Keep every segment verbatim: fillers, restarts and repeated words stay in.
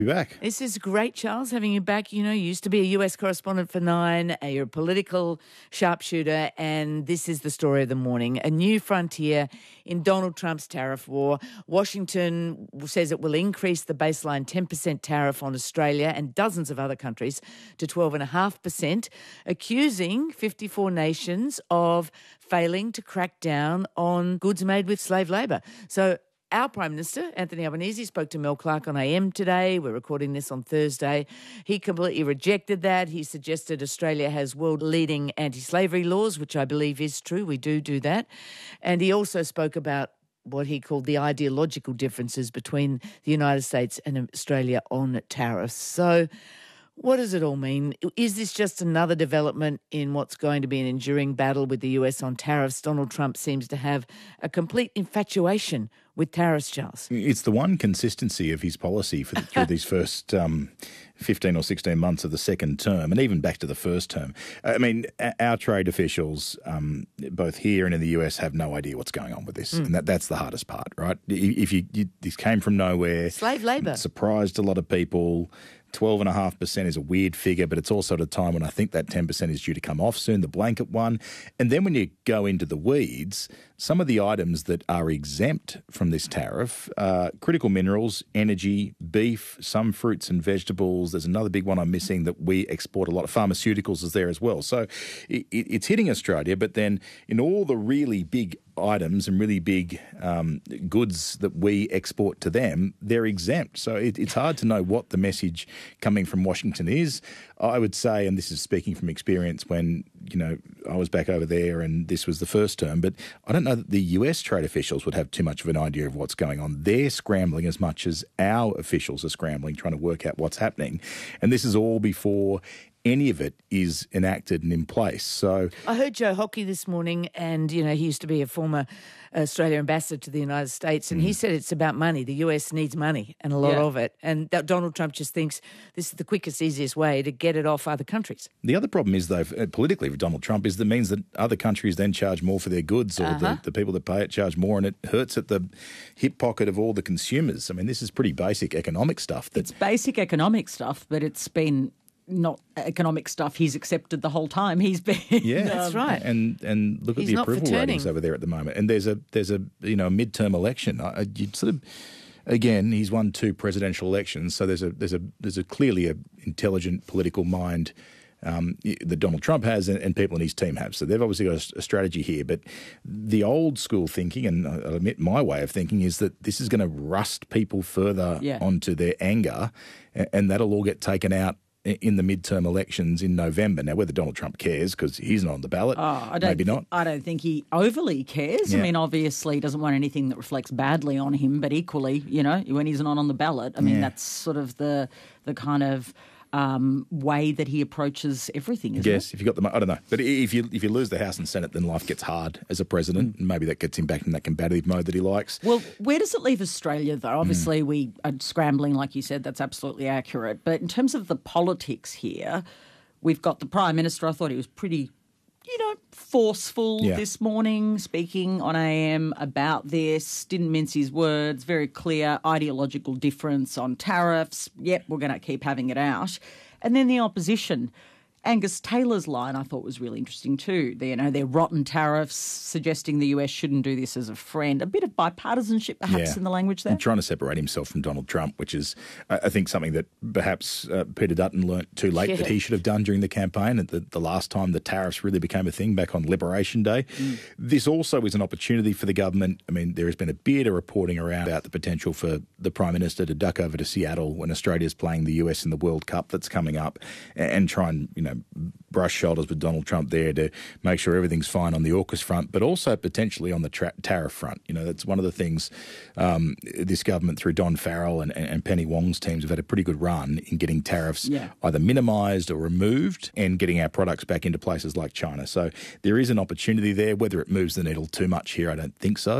Be back. This is great, Charles, having you back. You know, you used to be a U S correspondent for Nine. Uh, you're a political sharpshooter, and this is the story of the morning. A new frontier in Donald Trump's tariff war. Washington says it will increase the baseline ten percent tariff on Australia and dozens of other countries to twelve point five percent, accusing fifty-four nations of failing to crack down on goods made with slave labour. So our Prime Minister, Anthony Albanese, spoke to Mel Clark on A M today. We're recording this on Thursday. He completely rejected that. He suggested Australia has world-leading anti-slavery laws, which I believe is true. We do do that. And he also spoke about what he called the ideological differences between the United States and Australia on tariffs. So what does it all mean? Is this just another development in what's going to be an enduring battle with the U S on tariffs? Donald Trump seems to have a complete infatuation with tariffs, Charles. It's the one consistency of his policy for the, through these first um, fifteen or sixteen months of the second term, and even back to the first term. I mean, our trade officials, um, both here and in the U S, have no idea what's going on with this, mm. and that, that's the hardest part, right? If you, you this came from nowhere, slave labour, surprised a lot of people. twelve point five percent is a weird figure, but it's also at a time when I think that ten percent is due to come off soon, the blanket one. And then when you go into the weeds, some of the items that are exempt from this tariff, uh, critical minerals, energy, beef, some fruits and vegetables. There's another big one I'm missing that we export a lot of. Pharmaceuticals is there as well. So it, it's hitting Australia, but then in all the really big items and really big um, goods that we export to them, they're exempt. So it, it's hard to know what the message coming from Washington is. I would say, and this is speaking from experience when, you know, I was back over there and this was the first term, but I don't know that the U S trade officials would have too much of an idea of what's going on. They're scrambling as much as our officials are scrambling, trying to work out what's happening. And this is all before any of it is enacted and in place. So I heard Joe Hockey this morning, and, you know, he used to be a former Australia ambassador to the United States, and mm. he said it's about money. The U S needs money, and a lot yeah. of it. And that Donald Trump just thinks this is the quickest, easiest way to get it off other countries. The other problem is, though, politically for Donald Trump, is that means that other countries then charge more for their goods, or uh-huh. the, the people that pay it charge more, and it hurts at the hip pocket of all the consumers. I mean, this is pretty basic economic stuff. That it's basic economic stuff, but it's been not economic stuff he's accepted the whole time he's been. Yeah, that's um, right. And and look he's at the approval ratings over there at the moment. And there's a there's a you know a midterm election. I, you sort of again, he's won two presidential elections, so there's a there's a there's a clearly a intelligent political mind um, that Donald Trump has, and, and people in his team have. So they've obviously got a, a strategy here. But the old school thinking, and I'll admit my way of thinking, is that this is going to rust people further yeah. onto their anger, and, and that'll all get taken out in the midterm elections in November. Now, whether Donald Trump cares, because he's not on the ballot, oh, I don't maybe th- not. I don't think he overly cares. Yeah. I mean, obviously he doesn't want anything that reflects badly on him, but equally, you know, when he's not on the ballot, I mean, yeah. that's sort of the the kind of um, way that he approaches everything, isn't yes, it? if you got the, I don't know, but if you if you lose the House and Senate, then life gets hard as a president, mm. and maybe that gets him back in that combative mode that he likes. Well, where does it leave Australia, though? Obviously, mm. we are scrambling, like you said. That's absolutely accurate. But in terms of the politics here, we've got the Prime Minister. I thought he was pretty, you know, forceful yeah. this morning, speaking on A M about this, didn't mince his words, very clear ideological difference on tariffs. Yep, we're going to keep having it out. And then the opposition. Angus Taylor's line I thought was really interesting too. They, you know, they're rotten tariffs, suggesting the U S shouldn't do this as a friend. A bit of bipartisanship perhaps yeah. in the language there. And trying to separate himself from Donald Trump, which is, I think, something that perhaps uh, Peter Dutton learnt too late yeah. that he should have done during the campaign, and the, the last time the tariffs really became a thing back on Liberation Day. Mm. This also is an opportunity for the government. I mean, there has been a bit of reporting around about the potential for the Prime Minister to duck over to Seattle when Australia's playing the U S in the World Cup that's coming up, and, and try and, you know, brush shoulders with Donald Trump there to make sure everything's fine on the AUKUS front, but also potentially on the tra- tariff front. You know, that's one of the things um, this government, through Don Farrell and, and Penny Wong's teams, have had a pretty good run in getting tariffs yeah. either minimised or removed, and getting our products back into places like China. So there is an opportunity there. Whether it moves the needle too much here, I don't think so.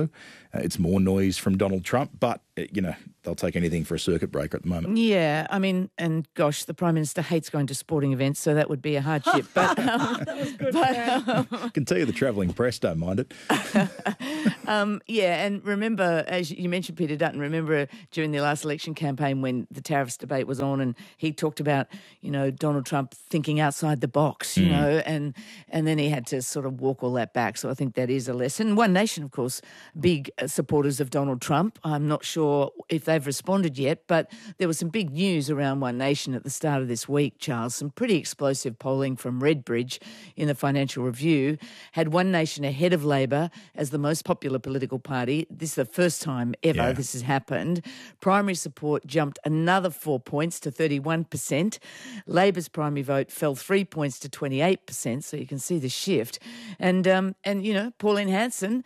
Uh, it's more noise from Donald Trump, but, uh, you know, they'll take anything for a circuit breaker at the moment. Yeah, I mean, and gosh, the Prime Minister hates going to sporting events, so that would be a hardship. But, um, That was good. but um, I can tell you the travelling press don't mind it. um, yeah, and remember, as you mentioned, Peter Dutton, remember during the last election campaign when the tariffs debate was on and he talked about, you know, Donald Trump thinking outside the box, you mm. know, and and then he had to sort of walk all that back. So I think that is a lesson. One Nation, of course, big supporters of Donald Trump. I'm not sure if they've responded yet, but there was some big news around One Nation at the start of this week, Charles. Some pretty explosive polling from Redbridge in the Financial Review had One Nation ahead of Labor as the most popular political party. This is the first time ever yeah. this has happened. Primary support jumped another four points to thirty-one percent. Labor's primary vote fell three points to twenty-eight percent, so you can see the shift. And, um, and you know, Pauline Hanson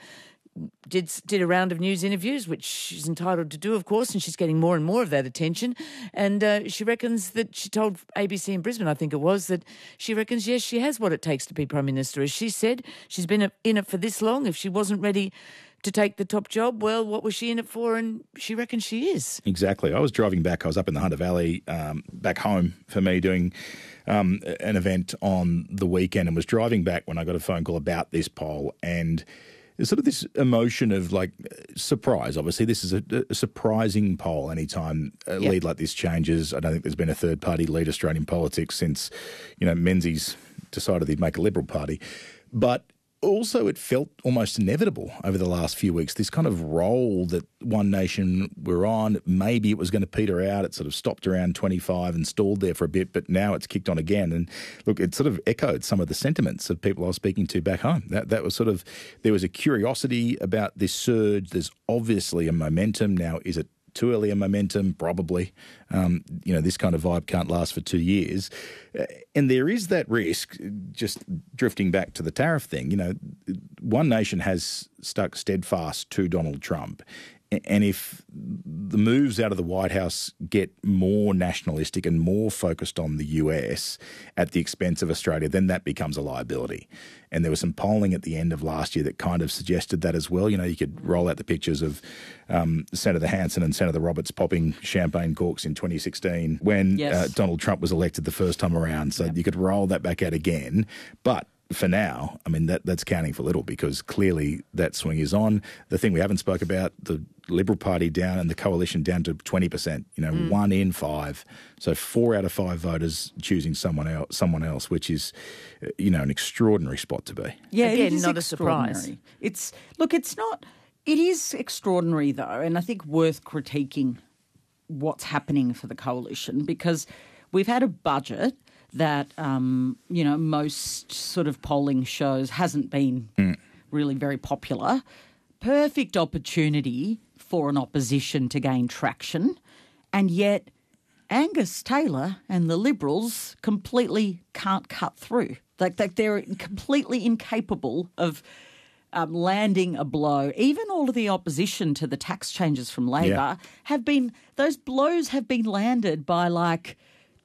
did did a round of news interviews, which she's entitled to do, of course, and she's getting more and more of that attention. And uh, she reckons that she told A B C in Brisbane, I think it was, that she reckons, yes, she has what it takes to be Prime Minister. As she said, she's been in it for this long. If she wasn't ready to take the top job, well, what was she in it for? And she reckons she is. Exactly. I was driving back. I was up in the Hunter Valley, um, back home for me, doing um, an event on the weekend, and was driving back when I got a phone call about this poll. And there's sort of this emotion of like surprise. Obviously, this is a, a surprising poll anytime a yep. lead like this changes. I don't think there's been a third party lead Australian politics since, you know, Menzies decided he'd make a Liberal Party. But also it felt almost inevitable over the last few weeks, this kind of roll that One Nation were on. Maybe it was going to peter out. It sort of stopped around twenty-five and stalled there for a bit, but now it's kicked on again. And look, it sort of echoed some of the sentiments of people I was speaking to back home. That that was sort of, there was a curiosity about this surge. There's obviously a momentum. Now, is it too early a momentum? Probably. Um, you know, this kind of vibe can't last for two years. Uh, and there is that risk, just drifting back to the tariff thing, you know, One Nation has stuck steadfast to Donald Trump. And if the moves out of the White House get more nationalistic and more focused on the U S at the expense of Australia, then that becomes a liability. And there was some polling at the end of last year that kind of suggested that as well. You know, you could roll out the pictures of um, Senator Hanson and Senator Roberts popping champagne corks in twenty sixteen when yes. uh, Donald Trump was elected the first time around. So yep. you could roll that back out again. But for now, I mean, that that's counting for little because clearly that swing is on. The thing we haven't spoke about, the Liberal Party down and the coalition down to twenty percent, you know, mm. one in five. So four out of five voters choosing someone else, someone else, which is, you know, an extraordinary spot to be. Yeah, Again, it is not a surprise. It's, look, it's not, it is extraordinary though, and I think worth critiquing what's happening for the coalition because we've had a budget that, um, you know, most sort of polling shows hasn't been mm. really very popular. Perfect opportunity for an opposition to gain traction. And yet Angus Taylor and the Liberals completely can't cut through. Like, like they're completely incapable of um, landing a blow. Even all of the opposition to the tax changes from Labor yeah. have been, those blows have been landed by like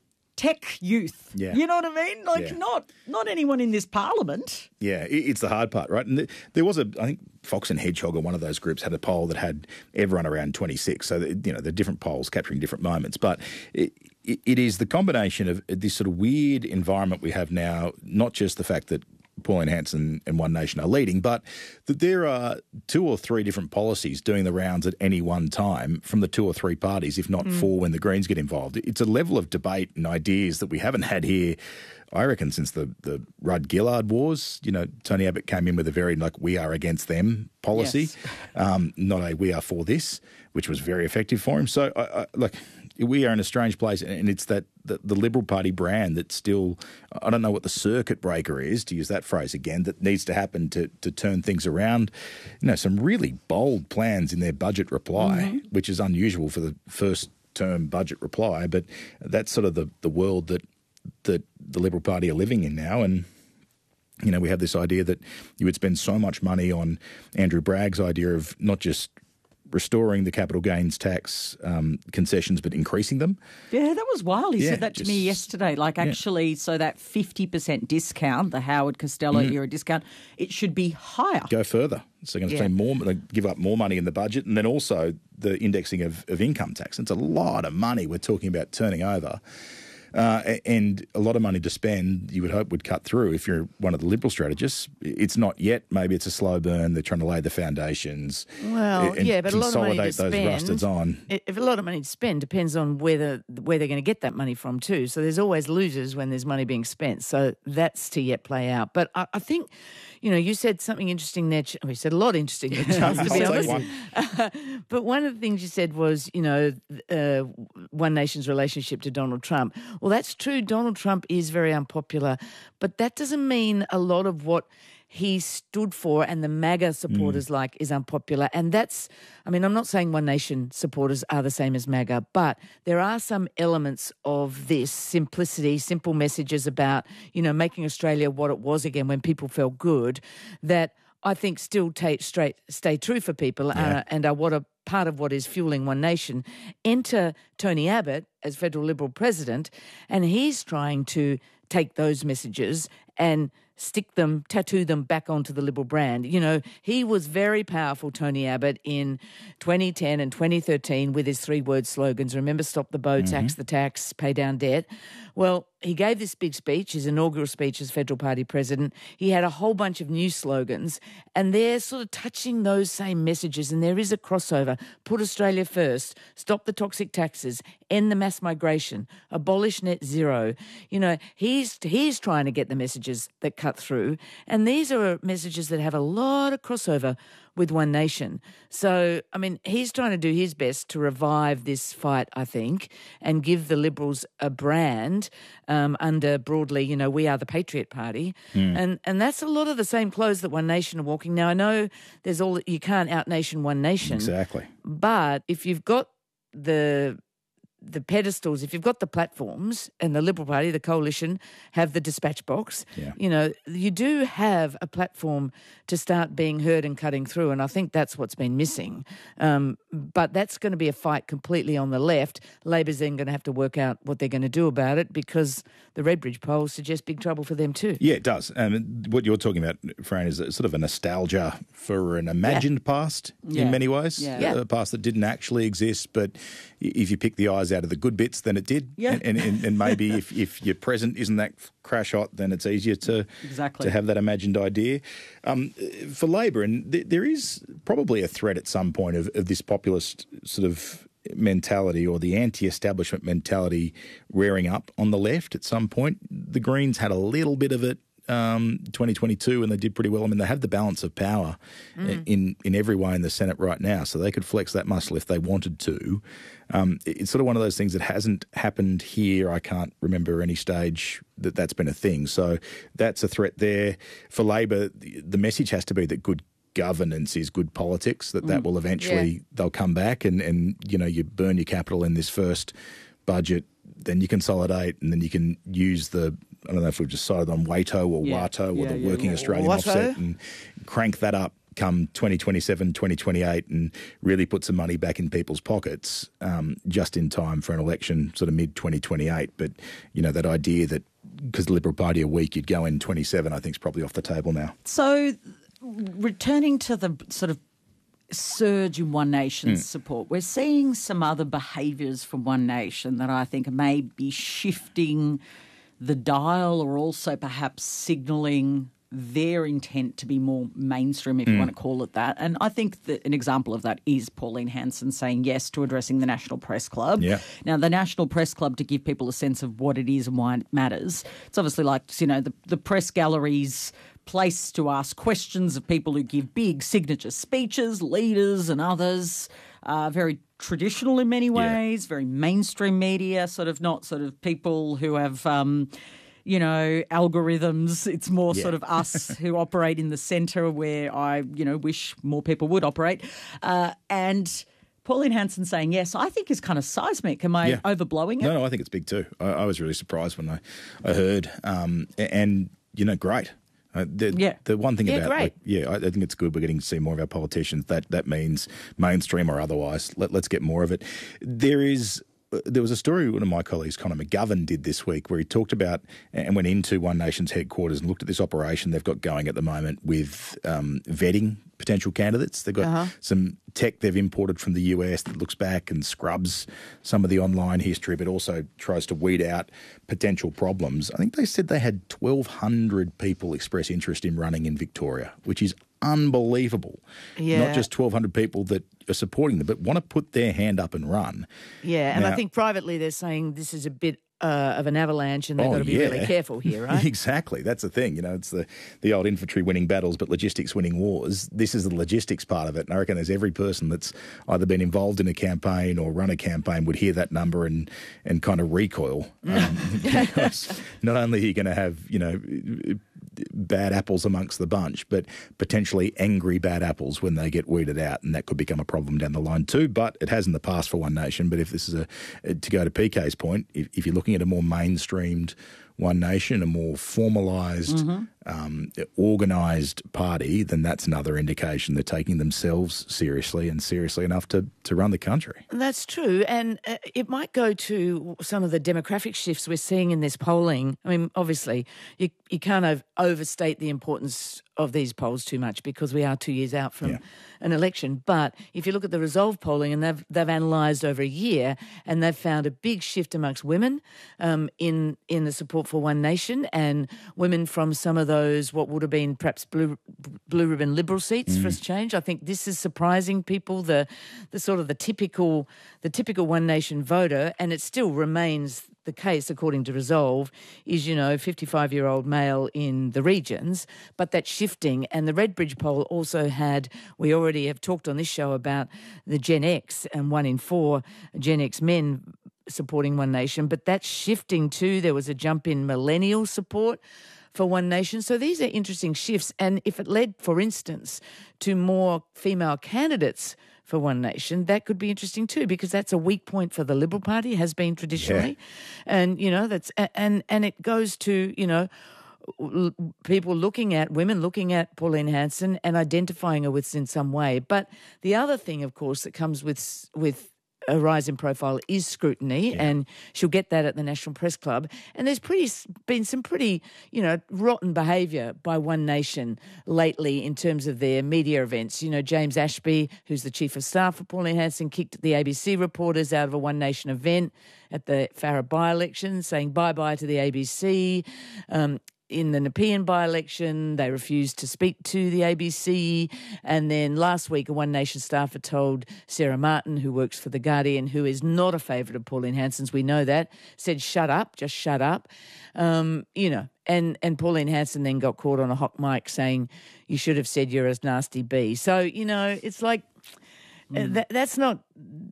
tech youth. Yeah. You know what I mean? Like yeah. not not anyone in this parliament. Yeah, it's the hard part, right? And there was a, I think Fox and Hedgehog or one of those groups had a poll that had everyone around twenty-six. So, you know, the different polls capturing different moments. But it, it is the combination of this sort of weird environment we have now, not just the fact that Pauline Hanson and One Nation are leading, but that there are two or three different policies doing the rounds at any one time from the two or three parties, if not mm. four when the Greens get involved. It's a level of debate and ideas that we haven't had here, I reckon, since the, the Rudd-Gillard wars. You know, Tony Abbott came in with a very, like, we are against them policy, yes. um, not a we are for this, which was very effective for him. So, I, I, look, we are in a strange place, and it's that the, the Liberal Party brand that still, I don't know what the circuit breaker is, to use that phrase again, that needs to happen to, to turn things around. You know, some really bold plans in their budget reply, mm-hmm. which is unusual for the first term budget reply, but that's sort of the, the world that that the Liberal Party are living in now. And, you know, we have this idea that you would spend so much money on Andrew Bragg's idea of not just restoring the capital gains tax um, concessions, but increasing them. Yeah, that was wild. He yeah, said that to just, me yesterday. Like, actually, yeah. so that fifty percent discount, the Howard Costello mm. era discount, it should be higher. Go further. So they're going to Yeah. spend more, they give up more money in the budget, and then also the indexing of, of income tax. It's a lot of money we're talking about turning over. Uh, and a lot of money to spend, you would hope, would cut through if you're one of the Liberal strategists. It's not yet. Maybe it's a slow burn. They're trying to lay the foundations. Well, and yeah, but a lot of money to consolidate those spend. rustards on. If a lot of money to spend depends on whether where they're going to get that money from too. So there's always losers when there's money being spent. So that's to yet play out. But I, I think, you know, you said something interesting there. Ch- oh, you said a lot interesting there, Charles, to be I'll honest. take one. But one of the things you said was, you know, uh, One Nation's relationship to Donald Trump. Well, that's true. Donald Trump is very unpopular, but that doesn't mean a lot of what he stood for and the MAGA supporters Mm. like is unpopular. And that's, I mean, I'm not saying One Nation supporters are the same as MAGA, but there are some elements of this simplicity, simple messages about, you know, making Australia what it was again when people felt good, that I think still take straight, stay true for people Yeah. uh, and are what a part of what is fueling One Nation. Enter Tony Abbott as federal Liberal president, and he's trying to take those messages and stick them, tattoo them back onto the Liberal brand. You know, he was very powerful, Tony Abbott, in twenty ten and twenty thirteen with his three-word slogans. Remember, stop the boats, Mm-hmm. axe the tax, pay down debt. Well, he gave this big speech, his inaugural speech as Federal Party president. He had a whole bunch of new slogans, and they're sort of touching those same messages, and there is a crossover. Put Australia first, stop the toxic taxes, end the mass migration, abolish net zero. You know, he's he's trying to get the messages that cut through, and these are messages that have a lot of crossover with One Nation. So, I mean, he's trying to do his best to revive this fight, I think, and give the Liberals a brand um, under broadly, you know, we are the Patriot Party. Mm. And and that's a lot of the same clothes that One Nation are walking. Now, I know there's all, you can't out-nation One Nation. Exactly. But if you've got the the pedestals, if you've got the platforms and the Liberal Party, the coalition, have the dispatch box, Yeah. you know, you do have a platform to start being heard and cutting through. And I think that's what's been missing. Um, but that's going to be a fight completely on the left. Labor's then going to have to work out what they're going to do about it because the Redbridge polls suggest big trouble for them too. Yeah, it does. And what you're talking about, Fran, is a sort of a nostalgia for an imagined past Yeah. in many ways. Yeah. Yeah. A past that didn't actually exist, but if you pick the eyes out of the good bits, then it did. Yeah. And, and, and maybe if, if your present isn't that crash hot, then it's easier to, Exactly. to have that imagined idea. Um, for Labor, and th- there is probably a threat at some point of, of this populist sort of mentality or the anti-establishment mentality rearing up on the left at some point. The Greens had a little bit of it um, twenty twenty-two and they did pretty well. I mean, they have the balance of power Mm. in, in every way in the Senate right now, so they could flex that muscle if they wanted to. Um, it's sort of one of those things that hasn't happened here. I can't remember any stage that that's been a thing. So that's a threat there. For Labor, the, the message has to be that good governance is good politics, that that will eventually, Yeah. they'll come back and, and, you know, you burn your capital in this first budget, then you consolidate and then you can use the, I don't know if we've decided on WATO or Yeah. WATO or Yeah, the yeah. Working Australian WATO? Offset and crank that up come twenty twenty-seven, twenty twenty-eight and really put some money back in people's pockets um, just in time for an election sort of mid twenty twenty-eight. But, you know, that idea that because the Liberal Party are weak, you'd go in twenty-seven, I think is probably off the table now. So, returning to the sort of surge in One Nation's support, we're seeing some other behaviours from One Nation that I think may be shifting the dial or also perhaps signalling their intent to be more mainstream, if you want to call it that. And I think that an example of that is Pauline Hanson saying yes to addressing the National Press Club. Yeah. Now, the National Press Club, to give people a sense of what it is and why it matters, it's obviously like, you know, the, the press galleries place to ask questions of people who give big signature speeches, leaders and others. Uh, very traditional in many ways, very mainstream media, sort of not sort of people who have, um, you know, algorithms. It's more Yeah. sort of us who operate in the centre where I, you know, wish more people would operate. Uh, and Pauline Hanson saying yes, I think is kind of seismic. Am I Yeah. overblowing it? No, no, I think it's big too. I, I was really surprised when I, I heard. Um, a- and, you know, great. Uh, the, Yeah. the one thing Yeah, about, great. like, yeah, I, I think it's good. We're getting to see more of our politicians. That that means mainstream or otherwise. Let, let's get more of it. There is there was a story one of my colleagues, Conor McGovern, did this week where he talked about and went into One Nation's headquarters and looked at this operation they've got going at the moment with um, vetting potential candidates. They've got Uh-huh. some tech they've imported from the U S that looks back and scrubs some of the online history, but also tries to weed out potential problems. I think they said they had twelve hundred people express interest in running in Victoria, which is unbelievable. Yeah. Not just twelve hundred people that are supporting them, but want to put their hand up and run. Yeah, and I Now- think privately they're saying this is a bit uh, of an avalanche and they've Oh, got to be yeah. really careful here, right? Exactly. That's the thing. You know, it's the, the old infantry winning battles, but logistics winning wars. This is the logistics part of it. And I reckon there's every person that's either been involved in a campaign or run a campaign would hear that number and, and kind of recoil. Um, because not only are you going to have, you know, bad apples amongst the bunch, but potentially angry bad apples when they get weeded out, and that could become a problem down the line too. But it has in the past for One Nation. But if this is a, to go to P K's point, if, if you're looking at a more mainstreamed One Nation, a more formalised, mm-hmm. um, organised party, then that's another indication they're taking themselves seriously and seriously enough to, to run the country. That's true. And uh, it might go to some of the demographic shifts we're seeing in this polling. I mean, obviously, you, you can't ov- overstate the importance of these polls too much because we are two years out from Yeah. an election. But if you look at the Resolve polling, and they've they've analysed over a year, and they've found a big shift amongst women um, in in the support for One Nation, and women from some of those what would have been perhaps blue blue ribbon Liberal seats Mm. for a change. I think this is surprising people, the the sort of the typical the typical One Nation voter, and it still remains the case, according to Resolve, is, you know, fifty-five-year-old male in the regions, but that's shifting. And the Redbridge poll also had, we already have talked on this show about the Gen X, and one in four Gen X men supporting One Nation, but that's shifting too. There was a jump in millennial support for One Nation. So these are interesting shifts. And if it led, for instance, to more female candidates for One Nation, that could be interesting too, because that's a weak point for the Liberal Party, has been traditionally. Yeah. And, you know, that's, and, and it goes to, you know, people looking at, women looking at Pauline Hanson and identifying her with in some way. But the other thing, of course, that comes with, with, a rise in profile is scrutiny, yeah. and she'll get that at the National Press Club. And there's pretty been some pretty, you know, rotten behaviour by One Nation lately in terms of their media events. You know, James Ashby, who's the Chief of Staff for Pauline Hanson, kicked the A B C reporters out of a One Nation event at the Farrer by-election, saying bye-bye to the A B C. Um, In the Nepean by-election, they refused to speak to the A B C. And then last week, a One Nation staffer told Sarah Martin, who works for The Guardian, who is not a favourite of Pauline Hanson's, we know that, said, shut up, just shut up. Um, you know, and, and Pauline Hanson then got caught on a hot mic saying, you should have said you're a nasty bee. So, you know, it's like, mm. that, that's not,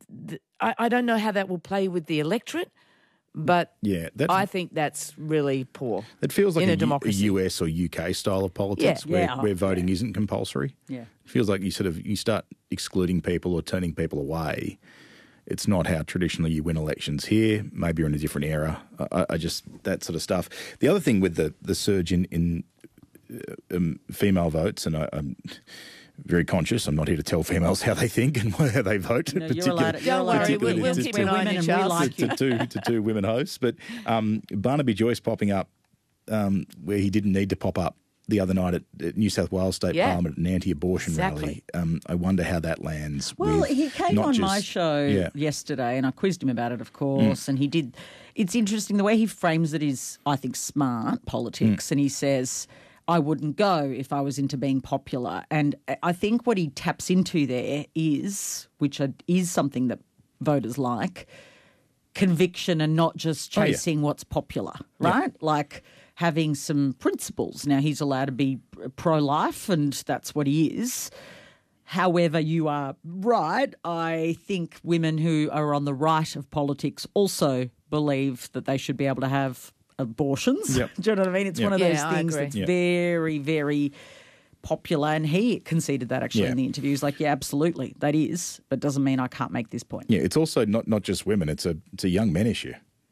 I, I don't know how that will play with the electorate. But yeah, that's, I think that's really poor. It feels like in a, a, democracy. a U S or U K style of politics yeah, where, yeah. where voting yeah. isn't compulsory. Yeah. It feels like you sort of you start excluding people or turning people away. It's not how traditionally you win elections here. Maybe you're in a different era. I, I just, that sort of stuff. The other thing with the, the surge in, in uh, um, female votes, and I, I'm very conscious. I'm not here to tell females how they think and how they vote. No, you're allowed to, you're Don't allowed worry, to, we'll, we'll to- keep to- an eye on women you, and we Charles. like to, to, two, to two women hosts. But um, Barnaby Joyce popping up um, where he didn't need to pop up the other night at, at New South Wales State Yeah. Parliament, an anti-abortion Exactly. rally. Um, I wonder how that lands. Well, with he came not on just- my show yeah. yesterday and I quizzed him about it, of course, mm. and he did. It's interesting. The way he frames it is, I think, smart politics, mm. and he says, I wouldn't go if I was into being popular. And I think what he taps into there is, which is something that voters like, conviction and not just chasing oh, yeah. what's popular, right? Yeah. Like having some principles. Now, he's allowed to be pro-life and that's what he is. However, you are right. I think women who are on the right of politics also believe that they should be able to have abortions. Yep. Do you know what I mean? It's yep. one of yeah, those things that's yep. very, very popular. And he conceded that actually yeah. in the interview. He's like, yeah, absolutely, that is, but doesn't mean I can't make this point. Yeah, it's also not, not just women. It's a it's a young men issue.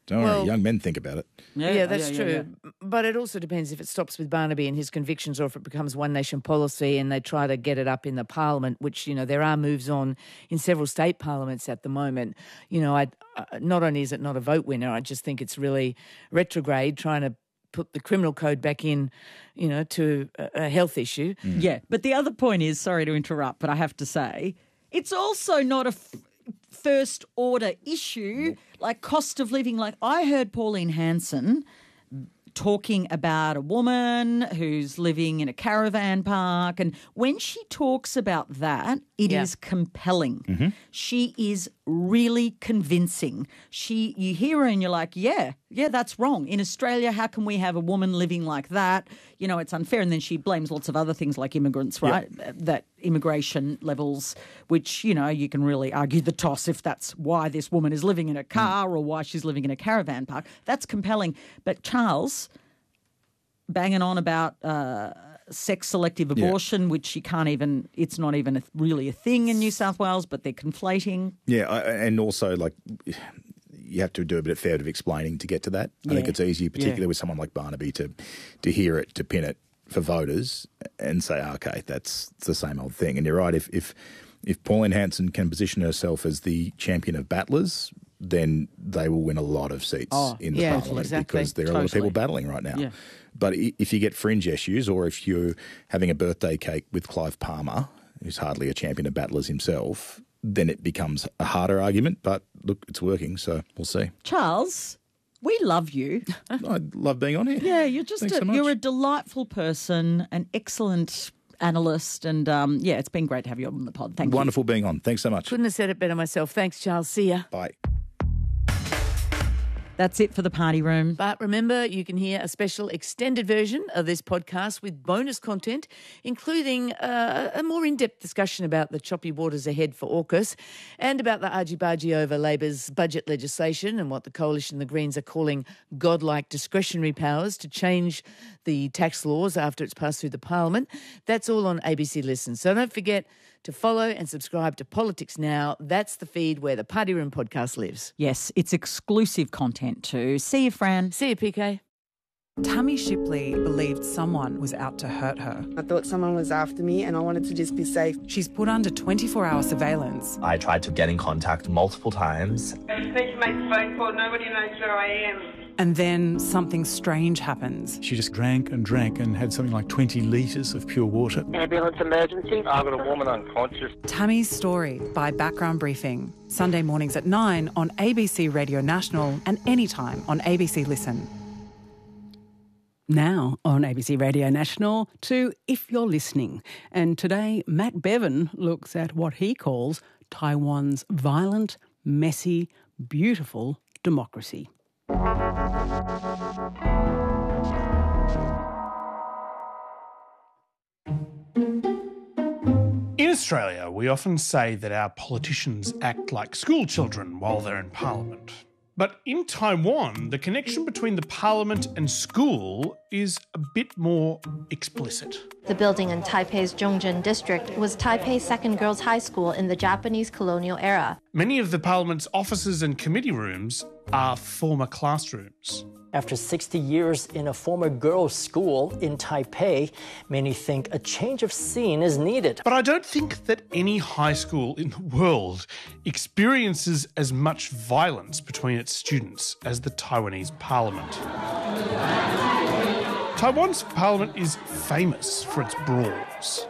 Don't Well- worry, young men think about it. Yeah, that's yeah, true. yeah. But it also depends if it stops with Barnaby and his convictions or if it becomes one nation policy and they try to get it up in the parliament, which, you know, there are moves on in several state parliaments at the moment. You know, I uh, not only is it not a vote winner, I just think it's really retrograde trying to put the criminal code back in, you know, to a, a health issue. Yeah, but the other point is, sorry to interrupt, but I have to say, it's also not a f- first order issue like cost of living. Like I heard Pauline Hanson talking about a woman who's living in a caravan park, and when she talks about that, it Yeah. is compelling. She is really convincing. She, you hear her and you're like, yeah, yeah, that's wrong. In Australia, how can we have a woman living like that? You know, it's unfair. And then she blames lots of other things like immigrants, right? That immigration levels, which, you know, you can really argue the toss if that's why this woman is living in a car or why she's living in a caravan park. That's compelling. But Charles banging on about uh, sex-selective abortion, which she can't even, it's not even a, really a thing in New South Wales, but they're conflating. Yeah, I- and also, like, you have to do a bit of fair bit of explaining to get to that. I think Yeah. it's easier, particularly Yeah. with someone like Barnaby, to to hear it, to pin it for voters and say, okay, that's it's the same old thing. And you're right, if if if Pauline Hanson can position herself as the champion of battlers, then they will win a lot of seats Oh, in the yeah, parliament exactly. because there are a lot of Totally. people battling right now. Yeah. But i- if you get fringe issues, or if you're having a birthday cake with Clive Palmer, who's hardly a champion of battlers himself, then it becomes a harder argument. But look, it's working, so we'll see. Charles, we love you. I love being on here. Yeah, you're just Thanks a, so much. you're a delightful person, an excellent analyst, and um, yeah, it's been great to have you on the pod. Thank you. Wonderful being on. Thanks so much. Couldn't have said it better myself. Thanks, Charles. See ya. Bye. That's it for the party room. But remember, you can hear a special extended version of this podcast with bonus content, including uh, a more in-depth discussion about the choppy waters ahead for AUKUS and about the argy-bargy over Labor's budget legislation and what the Coalition and the Greens are calling godlike discretionary powers to change the tax laws after it's passed through the Parliament. That's all on A B C Listen. So don't forget to follow and subscribe to Politics Now. That's the feed where the Party Room podcast lives. Yes, it's exclusive content too. See you, Fran. See you, P K. Tammy Shipley believed someone was out to hurt her. I thought someone was after me and I wanted to just be safe. She's put under twenty-four hour surveillance. I tried to get in contact multiple times. I just need to make a phone call. Nobody knows where I am. And then something strange happens. She just drank and drank and had something like twenty litres of pure water. Ambulance emergency. I've got a woman unconscious. Tammy's Story by Background Briefing. Sunday mornings at nine on A B C Radio National and anytime on A B C Listen. Now on A B C Radio National to If You're Listening. And today, Matt Bevan looks at what he calls Taiwan's violent, messy, beautiful democracy. In Australia, we often say that our politicians act like school children while they're in Parliament. But in Taiwan, the connection between the Parliament and school is a bit more explicit. The building in Taipei's Zhongzhen district was Taipei's second girls' high school in the Japanese colonial era. Many of the Parliament's offices and committee rooms are former classrooms. After sixty years in a former girls' school in Taipei, many think a change of scene is needed. But I don't think that any high school in the world experiences as much violence between its students as the Taiwanese parliament. Taiwan's parliament is famous for its brawls.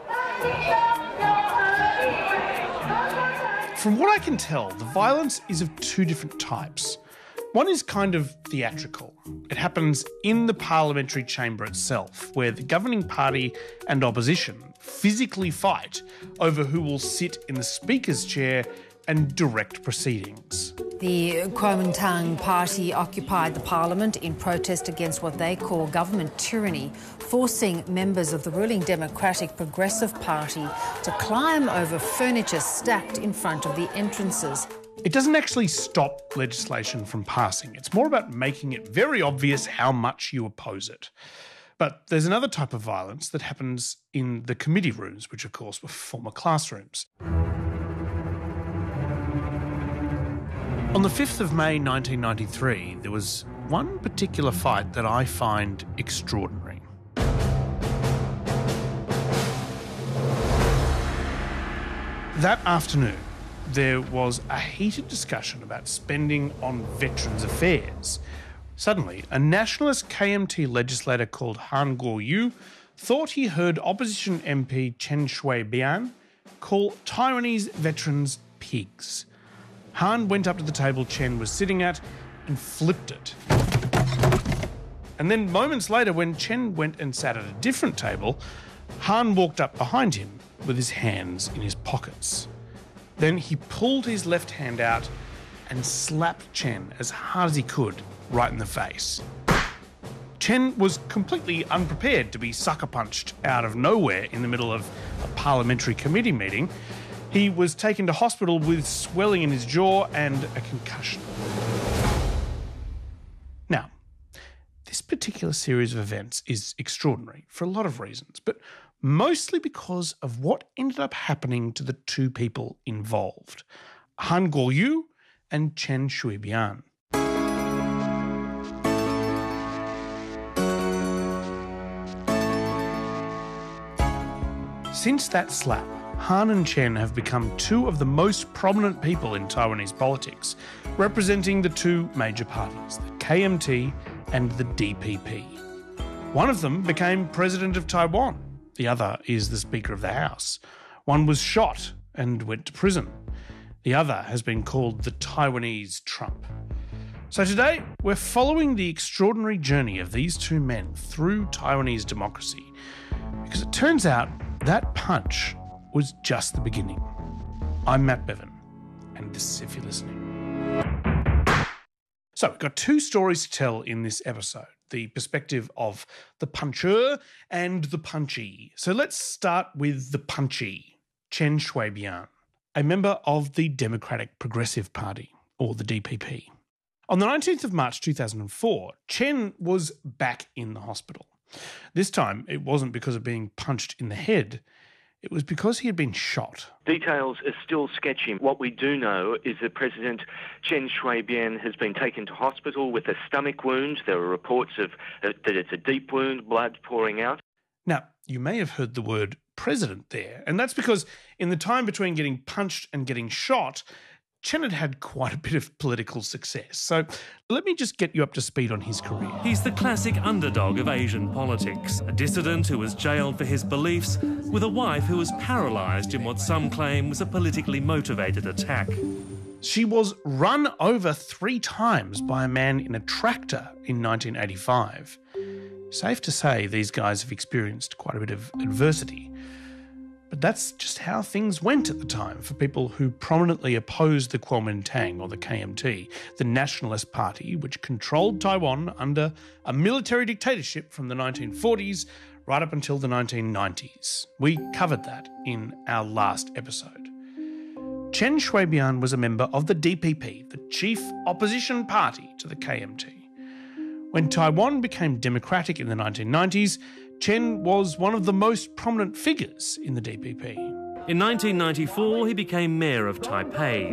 From what I can tell, the violence is of two different types. One is kind of theatrical. It happens in the parliamentary chamber itself, where the governing party and opposition physically fight over who will sit in the speaker's chair and direct proceedings. The Kuomintang party occupied the parliament in protest against what they call government tyranny, forcing members of the ruling Democratic Progressive Party to climb over furniture stacked in front of the entrances. It doesn't actually stop legislation from passing. It's more about making it very obvious how much you oppose it. But there's another type of violence that happens in the committee rooms, which of course were former classrooms. On the fifth of May nineteen ninety-three, there was one particular fight that I find extraordinary. That afternoon, there was a heated discussion about spending on Veterans Affairs. Suddenly, a nationalist K M T legislator called Han Kuo-yu thought he heard opposition M P Chen Shui-bian call Taiwanese veterans pigs. Han went up to the table Chen was sitting at and flipped it. And then moments later, when Chen went and sat at a different table, Han walked up behind him with his hands in his pockets. Then he pulled his left hand out and slapped Chen as hard as he could right in the face. Chen was completely unprepared to be sucker punched out of nowhere in the middle of a parliamentary committee meeting. He was taken to hospital with swelling in his jaw and a concussion. Now, this particular series of events is extraordinary for a lot of reasons, but mostly because of what ended up happening to the two people involved, Han Kuo-yu and Chen Shui-bian. Since that slap, Han and Chen have become two of the most prominent people in Taiwanese politics, representing the two major parties, the K M T and the D P P. One of them became president of Taiwan. The other is the Speaker of the House. One was shot and went to prison. The other has been called the Taiwanese Trump. So today, we're following the extraordinary journey of these two men through Taiwanese democracy, because it turns out that punch was just the beginning. I'm Matt Bevan, and this is If You're Listening. So we've got two stories to tell in this episode, the perspective of the puncher and the punchy. So let's start with the punchy, Chen Shui-bian, a member of the Democratic Progressive Party, or the D P P. On the nineteenth of March two thousand four, Chen was back in the hospital. This time, it wasn't because of being punched in the head. It was because he had been shot. Details are still sketchy. What we do know is that President Chen Shui-bian has been taken to hospital with a stomach wound. There are reports of uh, that it's a deep wound, blood pouring out. Now, you may have heard the word president there, and that's because in the time between getting punched and getting shot, Chen had had quite a bit of political success. So let me just get you up to speed on his career. He's the classic underdog of Asian politics, a dissident who was jailed for his beliefs, with a wife who was paralysed in what some claim was a politically motivated attack. She was run over three times by a man in a tractor in nineteen eighty-five. Safe to say these guys have experienced quite a bit of adversity. But that's just how things went at the time for people who prominently opposed the Kuomintang, or the K M T, the nationalist party which controlled Taiwan under a military dictatorship from the nineteen forties right up until the nineteen nineties. We covered that in our last episode. Chen Shui-bian was a member of the D P P, the chief opposition party to the K M T. When Taiwan became democratic in the nineteen nineties, Chen was one of the most prominent figures in the D P P. In nineteen ninety-four, he became mayor of Taipei.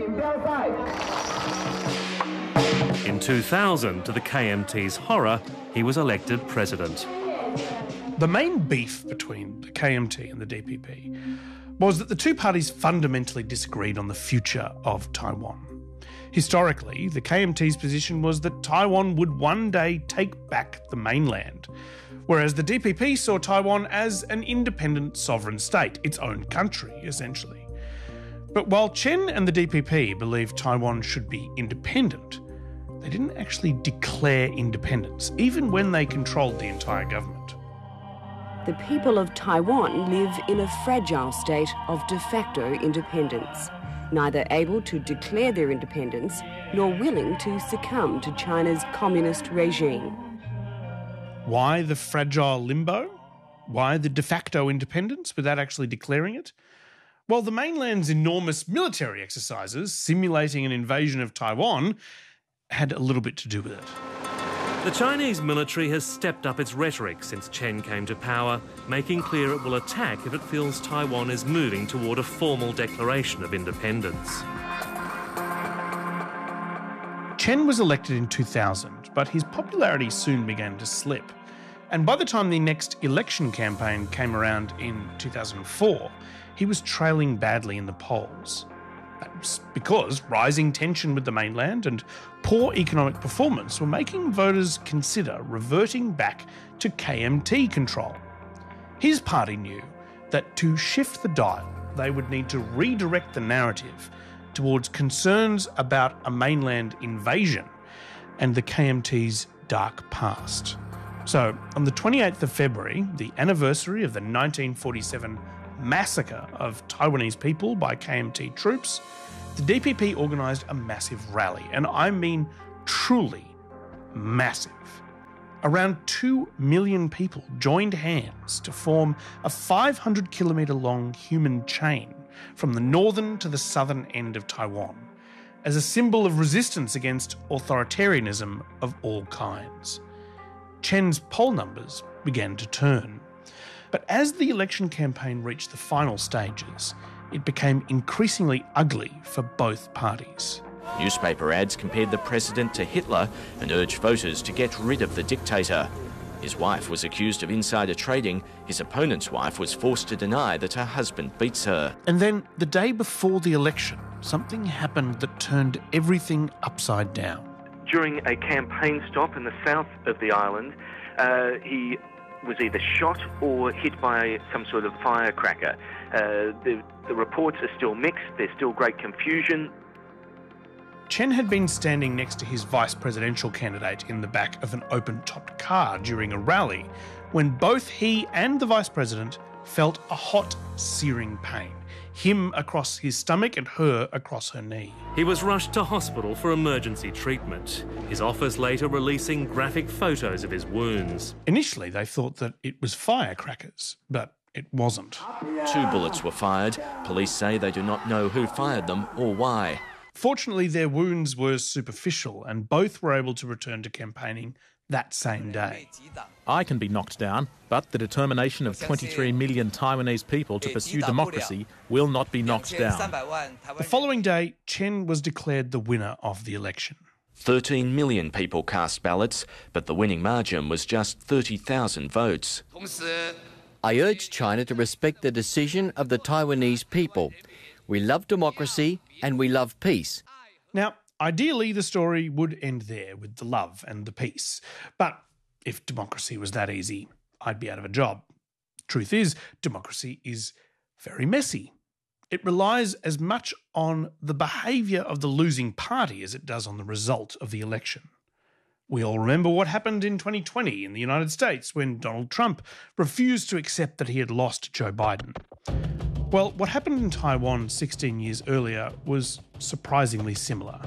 In two thousand, to the K M T's horror, he was elected president. The main beef between the K M T and the D P P was that the two parties fundamentally disagreed on the future of Taiwan. Historically, the K M T's position was that Taiwan would one day take back the mainland, whereas the D P P saw Taiwan as an independent sovereign state, its own country, essentially. But while Chen and the D P P believed Taiwan should be independent, they didn't actually declare independence, even when they controlled the entire government. The people of Taiwan live in a fragile state of de facto independence, neither able to declare their independence nor willing to succumb to China's communist regime. Why the fragile limbo? Why the de facto independence without actually declaring it? Well, the mainland's enormous military exercises simulating an invasion of Taiwan had a little bit to do with it. The Chinese military has stepped up its rhetoric since Chen came to power, making clear it will attack if it feels Taiwan is moving toward a formal declaration of independence. Chen was elected in two thousand, but his popularity soon began to slip. And by the time the next election campaign came around in two thousand four, he was trailing badly in the polls. That's because rising tension with the mainland and poor economic performance were making voters consider reverting back to K M T control. His party knew that to shift the dial, they would need to redirect the narrative towards concerns about a mainland invasion and the K M T's dark past. So, on the twenty-eighth of February, the anniversary of the nineteen forty-seven massacre of Taiwanese people by K M T troops, the D P P organised a massive rally, and I mean truly massive. Around two million people joined hands to form a five hundred kilometre long human chain from the northern to the southern end of Taiwan, as a symbol of resistance against authoritarianism of all kinds. Chen's poll numbers began to turn. But as the election campaign reached the final stages, it became increasingly ugly for both parties. Newspaper ads compared the president to Hitler and urged voters to get rid of the dictator. His wife was accused of insider trading. His opponent's wife was forced to deny that her husband beats her. And then, the day before the election, something happened that turned everything upside down. During a campaign stop in the south of the island, uh, he was either shot or hit by some sort of firecracker. Uh, the, the reports are still mixed. There's still great confusion. Chen had been standing next to his vice presidential candidate in the back of an open-topped car during a rally when both he and the vice president felt a hot, searing pain, him across his stomach and her across her knee. He was rushed to hospital for emergency treatment, his office later releasing graphic photos of his wounds. Initially, they thought that it was firecrackers, but it wasn't. Two bullets were fired. Police say they do not know who fired them or why. Fortunately, their wounds were superficial and both were able to return to campaigning that same day. I can be knocked down, but the determination of twenty-three million Taiwanese people to pursue democracy will not be knocked down. The following day, Chen was declared the winner of the election. thirteen million people cast ballots, but the winning margin was just thirty thousand votes. I urge China to respect the decision of the Taiwanese people. We love democracy and we love peace. Now, ideally, the story would end there with the love and the peace. But if democracy was that easy, I'd be out of a job. Truth is, democracy is very messy. It relies as much on the behaviour of the losing party as it does on the result of the election. We all remember what happened in twenty twenty in the United States when Donald Trump refused to accept that he had lost Joe Biden. Well, what happened in Taiwan sixteen years earlier was surprisingly similar.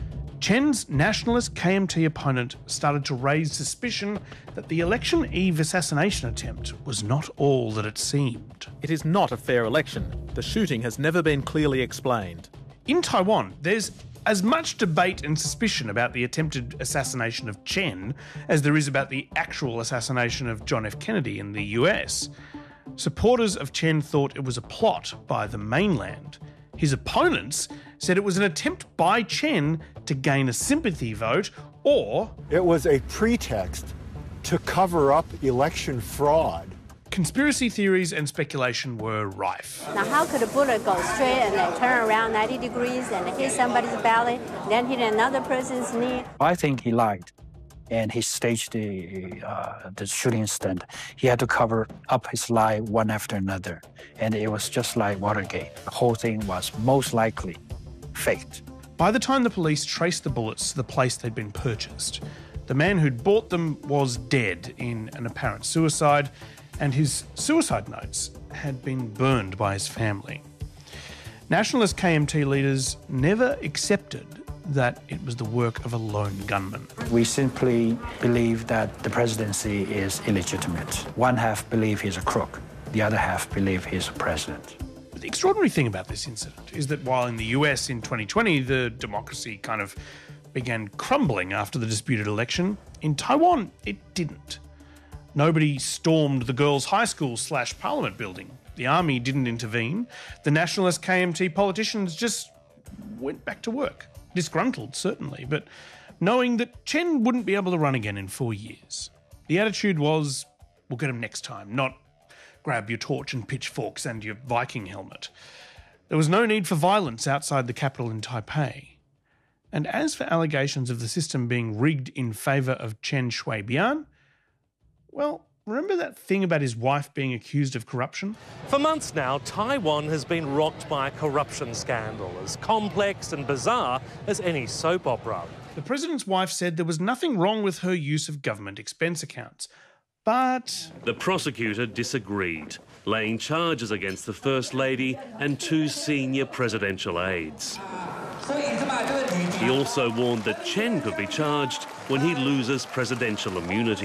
Chen's nationalist K M T opponent started to raise suspicion that the election eve assassination attempt was not all that it seemed. It is not a fair election. The shooting has never been clearly explained. In Taiwan, there's as much debate and suspicion about the attempted assassination of Chen as there is about the actual assassination of John F. Kennedy in the U S. Supporters of Chen thought it was a plot by the mainland. His opponents said it was an attempt by Chen to gain a sympathy vote, or it was a pretext to cover up election fraud. Conspiracy theories and speculation were rife. Now, how could a bullet go straight and then turn around ninety degrees and hit somebody's belly, then hit another person's knee? I think he lied, and he staged the, uh, the shooting stunt. He had to cover up his lie one after another, and it was just like Watergate. The whole thing was most likely faked. By the time the police traced the bullets to the place they'd been purchased, the man who'd bought them was dead in an apparent suicide, and his suicide notes had been burned by his family. Nationalist K M T leaders never accepted that it was the work of a lone gunman. We simply believe that the presidency is illegitimate. One half believe he's a crook, the other half believe he's a president. But the extraordinary thing about this incident is that while in the U S in twenty twenty the democracy kind of began crumbling after the disputed election, in Taiwan it didn't. Nobody stormed the girls' high school slash parliament building. The army didn't intervene. The nationalist K M T politicians just went back to work. Disgruntled, certainly, but knowing that Chen wouldn't be able to run again in four years. The attitude was, we'll get him next time, not grab your torch and pitchforks and your Viking helmet. There was no need for violence outside the capital in Taipei. And as for allegations of the system being rigged in favour of Chen Shui-bian, well, remember that thing about his wife being accused of corruption? For months now, Taiwan has been rocked by a corruption scandal, as complex and bizarre as any soap opera. The president's wife said there was nothing wrong with her use of government expense accounts. But the prosecutor disagreed, laying charges against the First Lady and two senior presidential aides. He also warned that Chen could be charged when he loses presidential immunity.